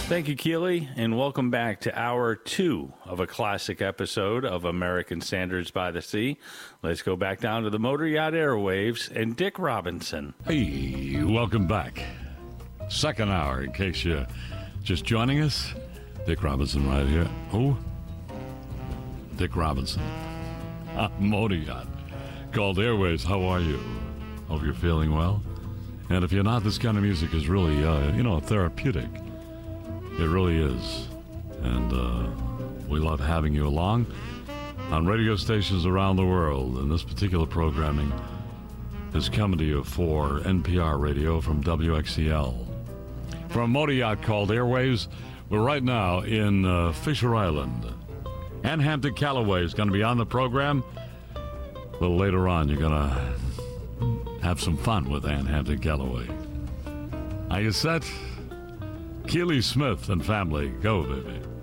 Thank you, Keely, and welcome back to Hour 2 of a classic episode of American Standards by the Sea. Let's go back down to the Motor Yacht Airwaves and Dick Robinson. Hey, welcome back. Second hour, in case you're just joining us. Dick Robinson right here. Who? Dick Robinson. Motor Yacht called Airwaves. How are you? Hope you're feeling well. And if you're not, this kind of music is really, therapeutic. It really is. And we love having you along on radio stations around the world. And this particular programming is coming to you for NPR Radio from WXCL. From a motor yacht called Airwaves, we're right now in Fisher Island. Ann Hampton Callaway is going to be on the program. A little later on, you're going to have some fun with Ann Hampton Callaway. Are you set? Keely Smith and family, go, baby.